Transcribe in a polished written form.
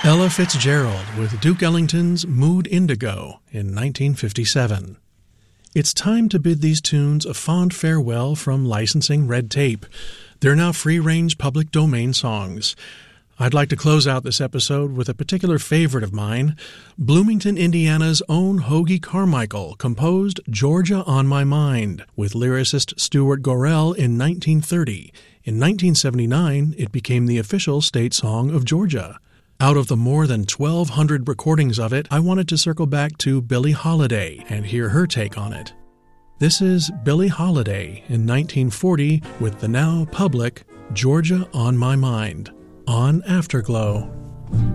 Ella Fitzgerald with Duke Ellington's Mood Indigo in 1957. It's time to bid these tunes a fond farewell from licensing red tape. They're now free-range public domain songs. I'd like to close out this episode with a particular favorite of mine. Bloomington, Indiana's own Hoagy Carmichael composed Georgia on My Mind with lyricist Stuart Gorrell in 1930. In 1979, it became the official state song of Georgia. Out of the more than 1,200 recordings of it, I wanted to circle back to Billie Holiday and hear her take on it. This is Billie Holiday in 1940 with the now public Georgia on My Mind on Afterglow.